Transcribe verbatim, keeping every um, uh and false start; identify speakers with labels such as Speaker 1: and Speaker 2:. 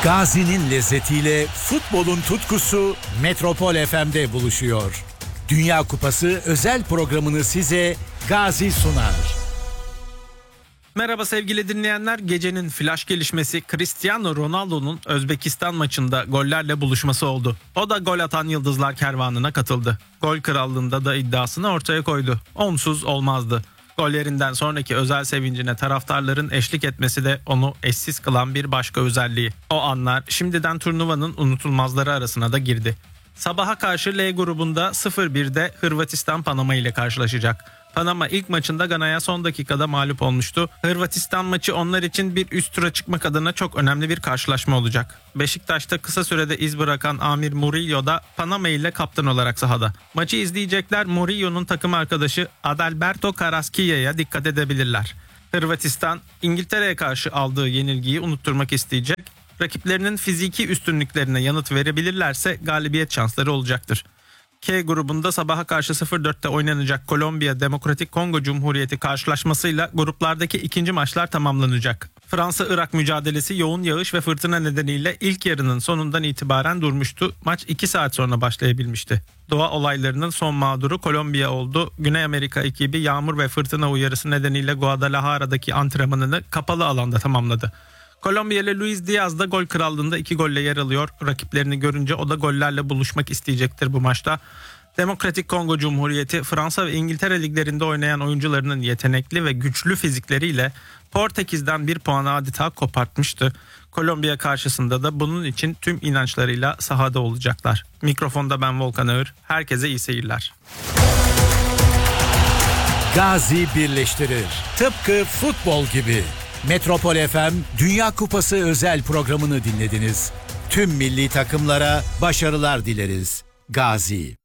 Speaker 1: Gazi'nin lezzetiyle futbolun tutkusu Metropol F M'de buluşuyor. Dünya Kupası özel programını size Gazi sunar.
Speaker 2: Merhaba sevgili dinleyenler. Gecenin flash gelişmesi Cristiano Ronaldo'nun Özbekistan maçında gollerle buluşması oldu. O da gol atan yıldızlar kervanına katıldı. Gol krallığında da iddiasını ortaya koydu. Onsuz olmazdı. Gollerinden sonraki özel sevincine taraftarların eşlik etmesi de onu eşsiz kılan bir başka özelliği. O anlar şimdiden turnuvanın unutulmazları arasına da girdi. Sabaha karşı L grubunda sıfır birde Hırvatistan Panama ile karşılaşacak. Panama ilk maçında Gana'ya son dakikada mağlup olmuştu. Hırvatistan maçı onlar için bir üst tura çıkmak adına çok önemli bir karşılaşma olacak. Beşiktaş'ta kısa sürede iz bırakan Amir Murillo da Panama ile kaptan olarak sahada. Maçı izleyecekler Murillo'nun takım arkadaşı Adalberto Carrasquilla'ya dikkat edebilirler. Hırvatistan İngiltere'ye karşı aldığı yenilgiyi unutturmak isteyecek. Rakiplerinin fiziki üstünlüklerine yanıt verebilirlerse galibiyet şansları olacaktır. K grubunda sabaha karşı sıfır dörtte oynanacak Kolombiya Demokratik Kongo Cumhuriyeti karşılaşmasıyla gruplardaki ikinci maçlar tamamlanacak. Fransa-Irak mücadelesi yoğun yağış ve fırtına nedeniyle ilk yarının sonundan itibaren durmuştu. Maç iki saat sonra başlayabilmişti. Doğa olaylarının son mağduru Kolombiya oldu. Güney Amerika ekibi yağmur ve fırtına uyarısı nedeniyle Guadalajara'daki antrenmanını kapalı alanda tamamladı. Kolombiyalı Luis Diaz da gol krallığında iki golle yer alıyor. Rakiplerini görünce o da gollerle buluşmak isteyecektir bu maçta. Demokratik Kongo Cumhuriyeti Fransa ve İngiltere liglerinde oynayan oyuncularının yetenekli ve güçlü fizikleriyle Portekiz'den bir puanı adeta kopartmıştı. Kolombiya karşısında da bunun için tüm inançlarıyla sahada olacaklar. Mikrofonda ben Volkan Ağır. Herkese iyi seyirler.
Speaker 1: Gazi birleştirir. Tıpkı futbol gibi. Metropol F M Dünya Kupası özel programını dinlediniz. Tüm milli takımlara başarılar dileriz. Gazi.